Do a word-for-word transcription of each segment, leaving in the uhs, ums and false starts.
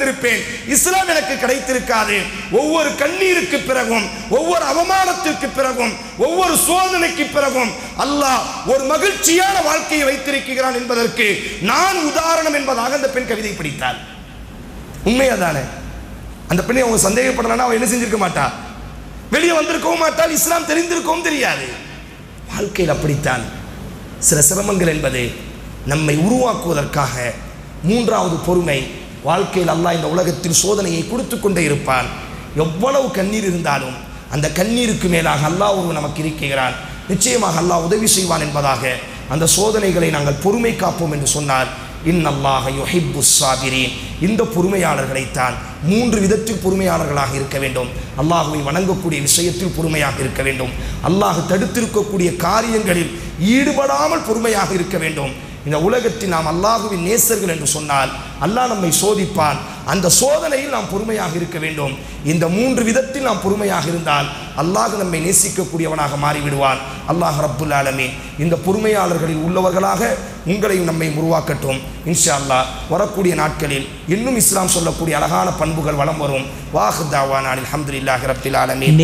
கடந்திருப்பேன், இஸ்லாம் எனக்கு கிடைத்திருக்காது. ஒவ்வொரு கண்ணீருக்கு பிறகும், ஒவ்வொரு அவமானத்திற்கு பிறகும், ஒவ்வொரு சோதனைக்கு பிறகும் அல்லாஹ் ஒரு மகிழ்ச்சியான வாழ்க்கையை வைத்திருக்கிறான் என்பதற்கு நான் உதாரணம் என்பதாக அந்த பெண் கவிதை படித்தாள். உண்மையாதானே? அந்த பெண்ணை அவங்க சந்தேகப்படலன்னா அவன் என்ன செஞ்சிருக்க மாட்டா, வெளியே வந்திருக்கவும் மாட்டால், இஸ்லாம் தெரிந்திருக்கவும் தெரியாது. வாழ்க்கையில் அப்படித்தான் சில சிரமங்கள் என்பது நம்மை உருவாக்குவதற்காக. மூன்றாவது பொறுமை. வாழ்க்கையில் அல்லாஹ் இந்த உலகத்தில் சோதனையை கொடுத்து கொண்டே இருப்பான். எவ்வளவு கண்ணீர் இருந்தாலும் அந்த கண்ணீருக்கு மேலாக அல்லாஹ் ஒரு நமக்கு இருக்கிறான். நிச்சயமாக அல்லாஹ் உதவி செய்வான் என்பதாக அந்த சோதனைகளை நாங்கள் பொறுமை காப்போம் என்று சொன்னார். இன்னல்லாஹ யுஹிப்புஸ் ஸாபிரீன். இந்த பொறுமையாளர்களைத்தான் மூன்று விதத்தில் பொறுமையாளர்களாக இருக்க வேண்டும். அல்லாஹ்வை வணங்கக்கூடிய விஷயத்தில் பொறுமையாக இருக்க வேண்டும். அல்லாஹ் தடுத்திருக்கக்கூடிய காரியங்களில் ஈடுபடாமல் பொறுமையாக இருக்க வேண்டும். இந்த உலகத்தில் நாம் அல்லாஹ்வின் நேசர்கள் என்று சொன்னால் அல்லாஹ் நம்மை சோதிப்பான். அந்த சோதனையில் நாம் பொறுமையாக இருக்க வேண்டும். இந்த மூன்று விதத்தில் நாம் பொறுமையாக இருந்தால் அல்லாஹ் நம்மை நேசிக்கக்கூடியவனாக மாறிவிடுவான். அல்லாஹ் ரப்புல் ஆலமீன் இந்த பொறுமையாளர்களில் உள்ளவர்களாக உங்களையும் நம்மை உருவாக்கட்டும். இன்ஷா அல்லாஹ் வரக்கூடிய நாட்களில் இன்னும் இஸ்லாம் சொல்லக்கூடிய அழகான பண்புகள் வலம் வரும். வாஹ் தாவானா அல்ஹம்துலில்லாஹி ரப்பில் ஆலமீன்.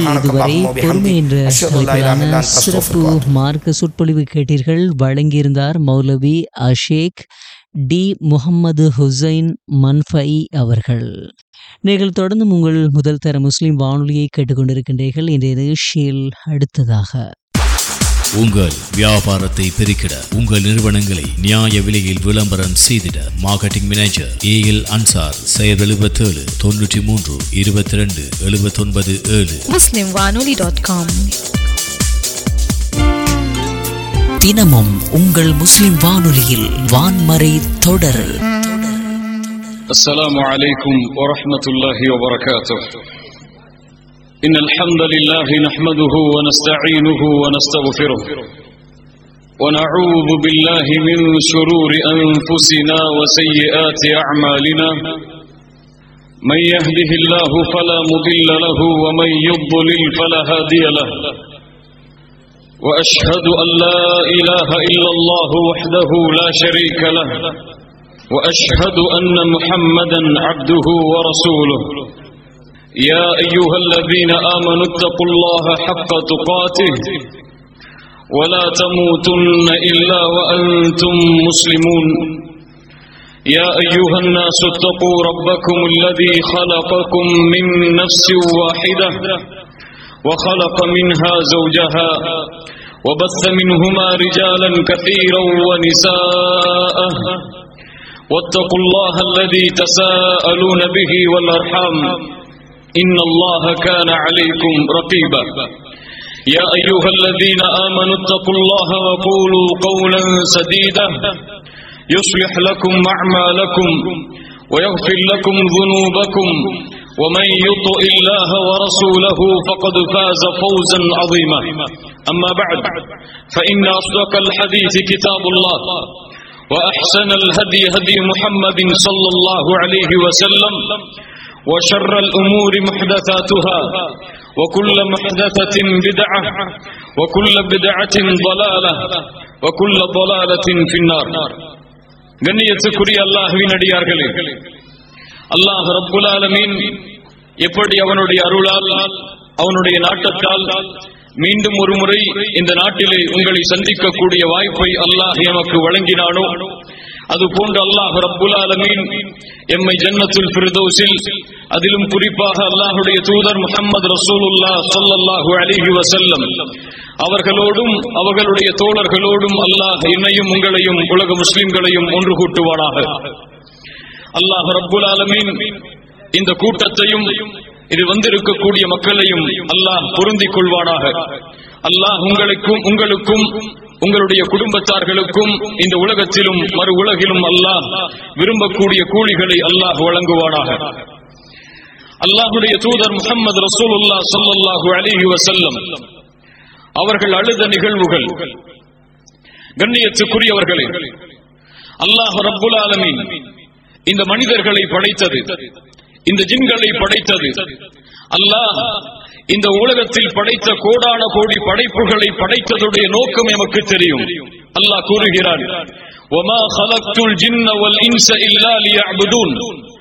சிறப்பு மார்க்க சொற்பொழிவு கேட்டீர்கள். வழங்கியிருந்தார் மௌலவி அஷேக் டி முகமது ஹுசைன் மன்ஃபை அவர்கள். நீங்கள் தொடர்ந்து உங்கள் முதல் தர முஸ்லிம் வானொலியை கேட்டுக்கொண்டிருக்கின்றீர்கள். இன்றைய நிகழ்ச்சியில் அடுத்ததாக உங்கள் வியாபாரத்தை பெருக்கிட, உங்கள் நிறுவனங்களை நியாய விலையில் விளம்பரம் செய்திட marketing manager A L Ansar செயல் எழுபத்தேழு தொன்னூற்றி மூன்று இருபத்தி ரெண்டு எழுபத்தி ஒன்பது ஏழு முஸ்லிம் வானொலி டாட் காம். தினமும் உங்கள் முஸ்லிம் வானொலியில் வான்மறை தொடர். السلام عليكم ورحمة الله وبركاته. إن الحمد لله نحمده ونستعينه ونستغفره ونعوذ بالله من شرور أنفسنا وسيئات أعمالنا. من يهده الله فلا مضل له ومن يضلل فلا هادي له. وأشهد أن لا إله إلا الله وحده لا شريك له. وأشهد أن محمدا عبده ورسوله. يا أيها الذين آمنوا اتقوا الله حق تقاته ولا تموتن إلا وأنتم مسلمون. يا أيها الناس اتقوا ربكم الذي خلقكم من نفس واحدة وخلق منها زوجها وبث منهما رجالا كثيرا ونساء. واتقوا الله الذي تساءلون به والأرحام إن الله كان عليكم رقيبا. يا أيها الذين آمنوا اتقوا الله وقولوا قولا سديدا يصلح لكم أعمالكم ويغفر لكم ذنوبكم ومن يطع الله ورسوله فقد فاز فوزا عظيما. أما بعد فإن أصدق الحديث كتاب الله وأحسن الهدي هدي محمد صلى الله عليه وسلم وشر الأمور محدثاتها وكل محدثة بدعة وكل بدعة ضلالة وكل ضلالة في النار. கண்ணியத்துக்குரிய அல்லாஹ்வின் அடியார்களே, அல்லாஹ் ரப்புல் ஆலமீன் எப்படி அவனுடைய அருளால் அவனுடைய நாட்டத்தால் மீண்டும் ஒரு முறை இந்த நாட்டிலே உங்களை சந்திக்கக்கூடிய வாய்ப்பை அல்லாஹ் எமக்கு வழங்கினானோ, அதுபோன்று அல்லாஹ் ரப்புல் ஆலமீன் எம்மை ஜன்னத்துல் ஃபிர்தௌஸில், அதிலும் குறிப்பாக அல்லாஹ்வுடைய தூதர் முஹம்மது ரசூலுல்லாஹ் ஸல்லல்லாஹு அலைஹி வஸல்லம் அவர்களோடும் அவர்களுடைய தோழர்களோடும் அல்லாஹ் என்னையும் உங்களையும் உலக முஸ்லிம்களையும் ஒன்று கூட்டுவானாக. அல்லாஹ் ரப்புல் ஆலமீன் இந்த கூட்டத்தையும் இது வந்திருக்கக்கூடிய மக்களையும் அல்லாஹ் பொருந்திக் கொள்வானாக. அல்லாஹ் உங்களுக்கும் உங்களுக்கும் உங்களுடைய குடும்பத்தார்களுக்கும் இந்த உலகத்திலும் மறு உலகிலும் அல்லாஹ் விரும்பக்கூடிய கூலிகளை அல்லாஹ் வழங்குவானாக. அல்லாஹ்வுடைய தூதர் முஹம்மது ரசூலுல்லாஹ் ஸல்லல்லாஹு அலைஹி வஸல்லம் அவர்கள் அழுத நிகழ்வுகள். கண்ணியத்துக்குரியவர்களே, அல்லாஹ் ரப்புல் ஆலமீன் இந்த மனிதர்களை படைத்தது, இந்த ஜின்களை படைத்தது, அல்லாஹ் இந்த உலகத்தில் படைத்த கோடான கோடி படைப்புகளை படைத்ததுடைய நோக்கம் எமக்கு தெரியும். அல்லாஹ் கூறுகிறார், வமா ஹலக்துல் ஜின்ன வல் இன்ஸ இல்லா லியஅ்புதூன்.